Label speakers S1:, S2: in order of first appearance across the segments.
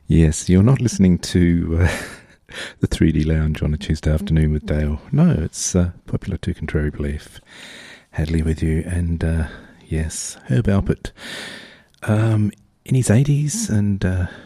S1: Yes, you're not listening to the 3D Lounge on a Tuesday afternoon with Dale. No, it's Popular to Contrary Belief. Hadley with you, and yes, Herb Alpert in his 80s, and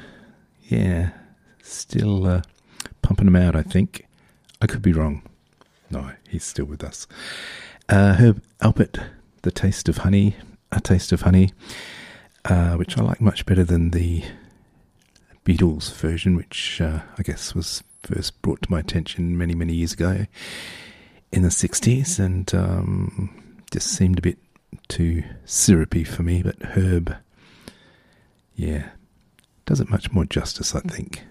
S1: still pumping them out, I think. I could be wrong. No, he's still with us. Herb Alpert, The Taste of Honey, A Taste of Honey, which I like much better than the Beatles version, which I guess was first brought to my attention many, many years ago in the 60s, and just seemed a bit too syrupy for me, but Herb, does it much more justice, I think.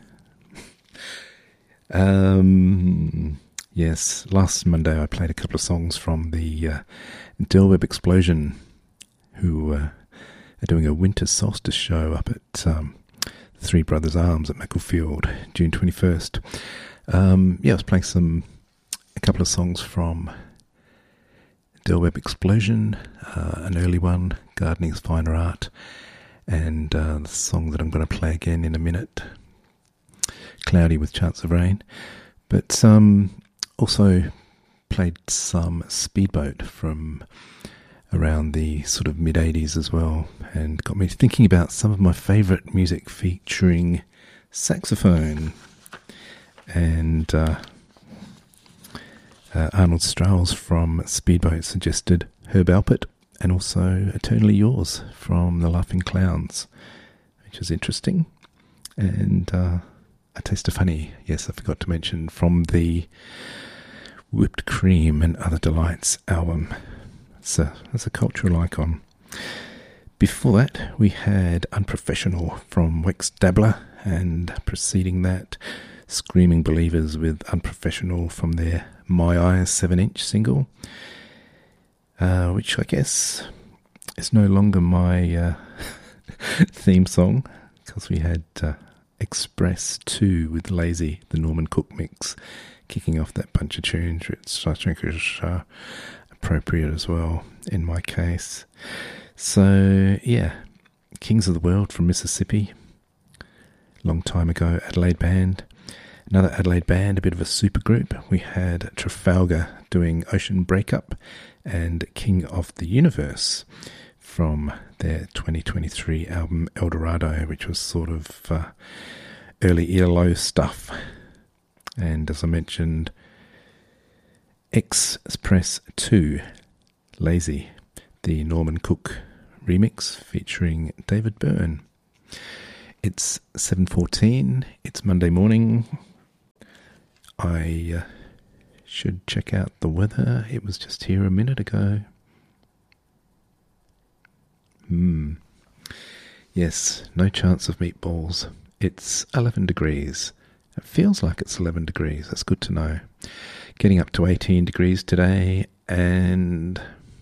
S1: Yes, last Monday I played a couple of songs from the Del Webb Explosion, who are doing a winter solstice show up at Three Brothers Arms at Macclesfield, June 21st. I was playing a couple of songs from Del Webb Explosion, an early one, Gardening is Finer Art, and the song that I'm going to play again in a minute, Cloudy with Chance of Rain. But also played some Speedboat from around the sort of mid-80s as well, and got me thinking about some of my favourite music featuring saxophone. And Arnold Strauss from Speedboat suggested Herb Alpert, and also Eternally Yours from the Laughing Clowns, which is interesting. And A Taste of Honey, yes, I forgot to mention, from the Whipped Cream and Other Delights album. That's a cultural icon. Before that, we had Unprofessional from Wex Dabler, and preceding that, Screaming Believers with Unprofessional from their My Eyes 7-inch single, which I guess is no longer my theme song, because we had Express 2 with Lazy, the Norman Cook mix, kicking off that bunch of tunes, which I think is appropriate as well in my case. So Kings of the World from Mississippi, long time ago, Adelaide band. Another Adelaide band, a bit of a super group. We had Trafalgar doing Ocean Breakup, and King of the Universe from their 2023 album Eldorado, which was sort of early ELO stuff. And as I mentioned, Express 2, Lazy, the Norman Cook remix featuring David Byrne. It's 7:14, it's Monday morning. I should check out the weather. It was just here a minute ago. Yes, no chance of meatballs. It's 11 degrees. It feels like it's 11 degrees. That's good to know. Getting up to 18 degrees today, and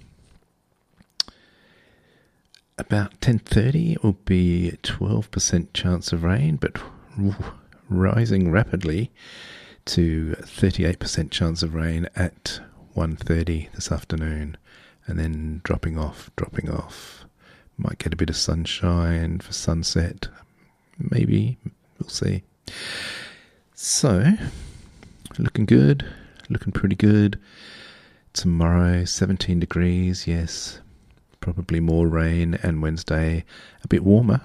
S1: about 10:30 it will be 12% chance of rain, but rising rapidly to 38% chance of rain at 1:30 this afternoon, and then dropping off. Might get a bit of sunshine for sunset, maybe, we'll see. So, looking good, looking pretty good. Tomorrow, 17 degrees, yes, probably more rain, and Wednesday a bit warmer.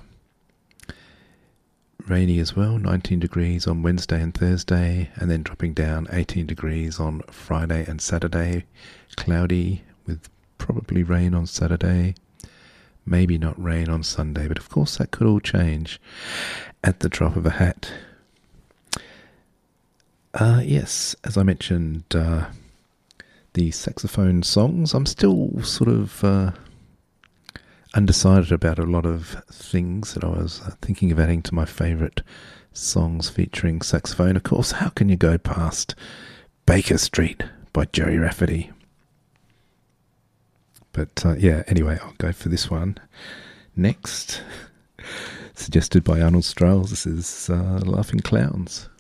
S1: Rainy as well, 19 degrees on Wednesday and Thursday, and then dropping down 18 degrees on Friday and Saturday. Cloudy with probably rain on Saturday, maybe not rain on Sunday, but of course that could all change at the drop of a hat. Yes, as I mentioned, the saxophone songs, I'm still sort of undecided about a lot of things that I was thinking of adding to my favourite songs featuring saxophone. Of course, how can you go past Baker Street by Joey Rafferty? But anyway, I'll go for this one next. Suggested by Arnold Strauss, this is Laughing Clowns.